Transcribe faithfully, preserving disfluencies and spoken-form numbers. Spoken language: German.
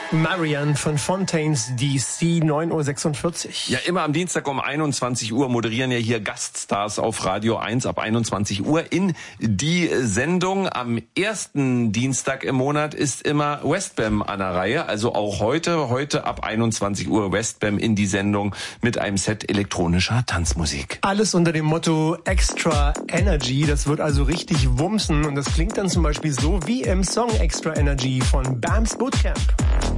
Marianne von Fontaines D C, neun Uhr sechsundvierzig. Ja, immer am Dienstag um einundzwanzig Uhr moderieren ja hier Gaststars auf Radio eins ab einundzwanzig Uhr in die Sendung. Am ersten Dienstag im Monat ist immer Westbam an der Reihe, also auch heute, heute ab einundzwanzig Uhr Westbam in die Sendung mit einem Set elektronischer Tanzmusik. Alles unter dem Motto Extra Energy, das wird also richtig wumsen und das klingt dann zum Beispiel so wie im Song Extra Energy von Bams Bootcamp.